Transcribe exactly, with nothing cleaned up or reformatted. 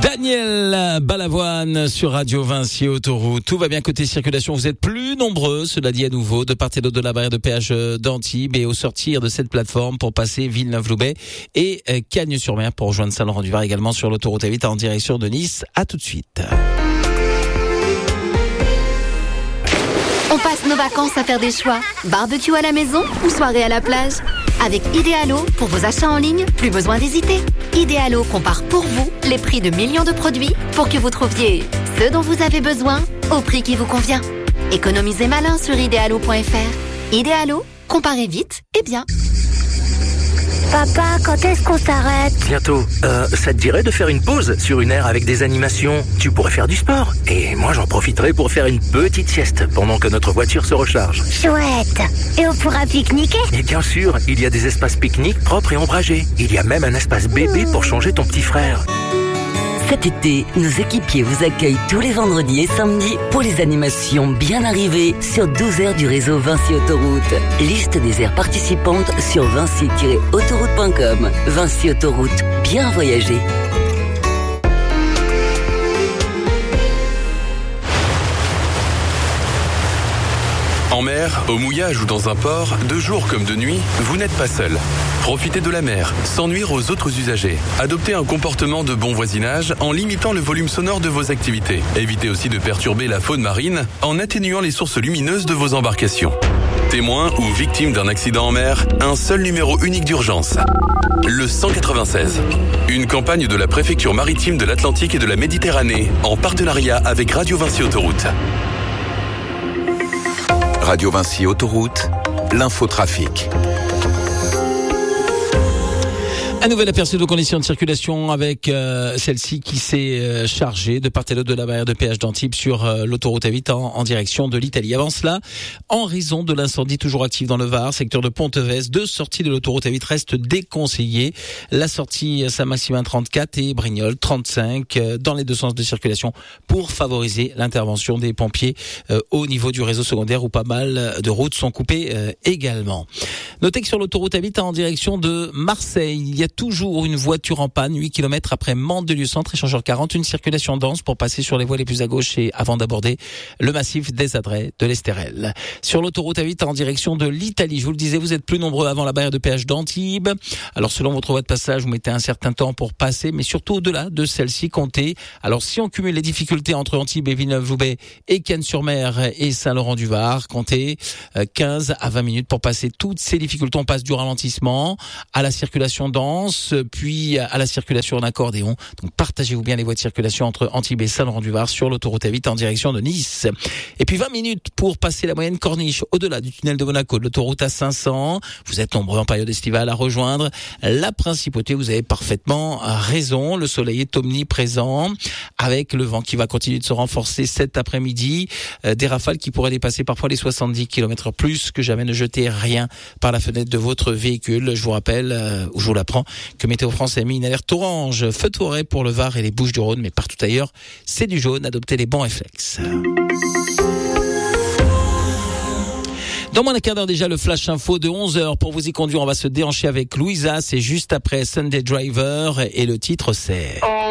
Daniel Balavoine sur Radio Vinci Autoroute. Tout va bien côté circulation. Vous êtes plus nombreux, cela dit à nouveau, de part et d'autre de la barrière de péage d'Antibes et au sortir de cette plateforme pour passer Villeneuve-Loubet et Cagnes-sur-Mer pour rejoindre Saint-Laurent-du-Var également sur l'autoroute A huit en direction de Nice. À tout de suite. On passe nos vacances à faire des choix. Barbecue à la maison ou soirée à la plage? Avec Idealo, pour vos achats en ligne, plus besoin d'hésiter. Idealo compare pour vous les prix de millions de produits pour que vous trouviez ce dont vous avez besoin au prix qui vous convient. Économisez malin sur idealo point f r. Idealo, comparez vite et bien. Papa, quand est-ce qu'on s'arrête? Bientôt. Euh, ça te dirait de faire une pause sur une aire avec des animations? Tu pourrais faire du sport. Et moi, j'en profiterai pour faire une petite sieste pendant que notre voiture se recharge. Chouette. Et on pourra pique-niquer? Et bien sûr, il y a des espaces pique-nique propres et ombragés. Il y a même un espace bébé pour changer ton petit frère. Cet été, nos équipiers vous accueillent tous les vendredis et samedis pour les animations bien arrivées sur douze aires du réseau Vinci Autoroute. Liste des aires participantes sur vinci tiret autoroute point com. Vinci Autoroute, bien voyager. En mer, au mouillage ou dans un port, de jour comme de nuit, vous n'êtes pas seul. Profitez de la mer, sans nuire aux autres usagers. Adoptez un comportement de bon voisinage en limitant le volume sonore de vos activités. Évitez aussi de perturber la faune marine en atténuant les sources lumineuses de vos embarcations. Témoin ou victime d'un accident en mer, un seul numéro unique d'urgence. Le cent quatre-vingt-seize. Une campagne de la préfecture maritime de l'Atlantique et de la Méditerranée en partenariat avec Radio Vinci Autoroute. Radio Vinci Autoroute, l'infotrafic. Un nouvel aperçu de conditions de circulation avec euh, celle-ci qui s'est euh, chargée de part et d'autre de la barrière de péage d'Antibes sur euh, l'autoroute A huit en, en direction de l'Italie. Avant cela, en raison de l'incendie toujours actif dans le Var, secteur de Ponteves, deux sorties de l'autoroute A huit restent déconseillées. La sortie Saint-Maximin trente-quatre et Brignoles trente-cinq euh, dans les deux sens de circulation pour favoriser l'intervention des pompiers euh, au niveau du réseau secondaire où pas mal de routes sont coupées euh, également. Notez que sur l'autoroute A huit en direction de Marseille, il y a toujours une voiture en panne, huit kilomètres après Mandelieu-Centre, échangeur quarante, une circulation dense pour passer sur les voies les plus à gauche et avant d'aborder le massif des Adrets de l'Estérel. Sur l'autoroute A huit en direction de l'Italie, je vous le disais, vous êtes plus nombreux avant la barrière de péage d'Antibes. Alors selon votre voie de passage, vous mettez un certain temps pour passer, mais surtout au-delà de celle-ci, comptez. Alors si on cumule les difficultés entre Antibes et Villeneuve-Loubet et Cagnes-sur-Mer et Saint-Laurent-du-Var, comptez quinze à vingt minutes pour passer toutes ces difficultés. On passe du ralentissement à la circulation dense, puis à la circulation en accordéon. Donc partagez-vous bien les voies de circulation entre Antibes et Saint-Laurent-du-Var sur l'autoroute A huit en direction de Nice. Et puis vingt minutes pour passer la moyenne corniche au-delà du tunnel de Monaco, de l'autoroute A cinq cents. Vous êtes nombreux en période estivale à rejoindre la principauté. Vous avez parfaitement raison. Le soleil est omniprésent avec le vent qui va continuer de se renforcer cet après-midi. Euh, des rafales qui pourraient dépasser parfois les soixante-dix kilomètres plus que jamais. Ne jetez rien par la fenêtre de votre véhicule. Je vous rappelle, euh, ou je vous l'apprends, que Météo France a mis une alerte orange, feu de forêt pour le Var et les Bouches-du-Rhône, mais partout ailleurs, c'est du jaune. Adoptez les bons réflexes. Dans moins d'un quart d'heure déjà, le flash info de onze heures. Pour vous y conduire, on va se déhancher avec Louisa. C'est juste après Sunday Driver et le titre c'est...